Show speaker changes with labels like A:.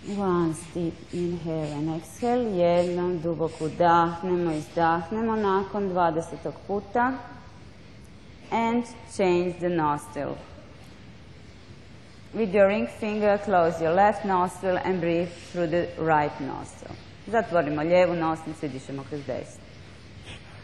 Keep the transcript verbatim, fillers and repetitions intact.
A: Once deep inhale and exhale. Jednom duboko udahnemo, izdahnemo nakon dvadesetog puta. And change the nostril. With your ring finger, close your left nostril and breathe through the right nostril. Zatvorimo lijevu nosnicu i dišemo kroz desnu.